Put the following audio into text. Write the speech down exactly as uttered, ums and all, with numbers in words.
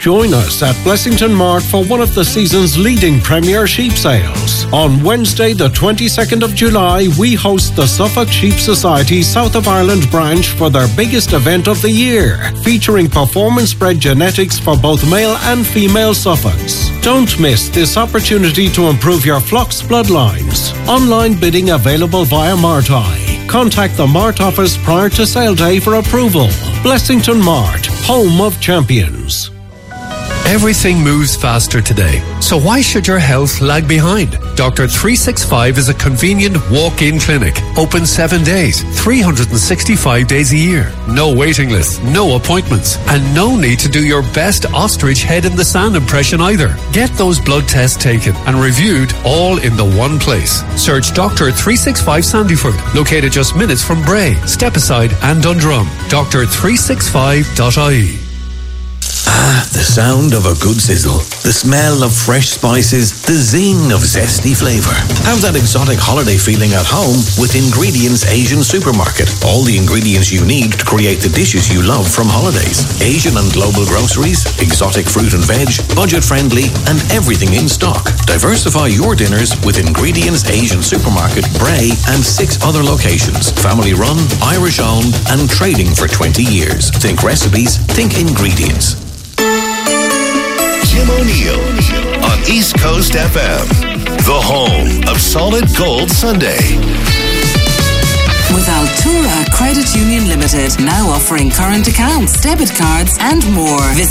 Join us at Blessington Mart for one of the season's leading premier sheep sales. On Wednesday, the twenty-second of July, we host the Suffolk Sheep Society South of Ireland branch for their biggest event of the year, featuring performance-bred genetics for both male and female Suffolks. Don't miss this opportunity to improve your flock's bloodlines. Online bidding available via Marti. Contact the Mart office prior to sale day for approval. Blessington Mart, home of champions. Everything moves faster today, so why should your health lag behind? Doctor three sixty-five is a convenient walk-in clinic, open seven days, three hundred sixty-five days a year. No waiting lists, no appointments, and no need to do your best ostrich head in the sand impression either. Get those blood tests taken and reviewed all in the one place. Search Doctor three sixty-five Sandyford, located just minutes from Bray, Stepaside and Dundrum. doctor three sixty-five dot I E. Ah, the sound of a good sizzle. The smell of fresh spices. The zing of zesty flavour. Have that exotic holiday feeling at home with Ingredients Asian Supermarket. All the ingredients you need to create the dishes you love from holidays. Asian and global groceries, exotic fruit and veg, budget-friendly, and everything in stock. Diversify your dinners with Ingredients Asian Supermarket, Bray, and six other locations. Family-run, Irish-owned, and trading for twenty years. Think recipes, think ingredients. Jim O'Neill on East Coast F M, the home of Solid Gold Sunday. With Altura Credit Union Limited, now offering current accounts, debit cards, and more. Visit